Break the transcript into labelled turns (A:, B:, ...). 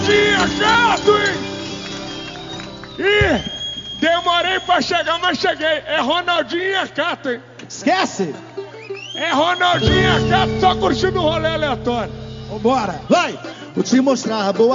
A: Tinha gato, hein? Ih, demorei pra chegar, mas cheguei. É Ronaldinho e a Cato, hein?
B: Esquece!
A: É Ronaldinho e a Cato só curtindo o rolê aleatório.
B: Vambora! Vai! Vou te mostrar a boa.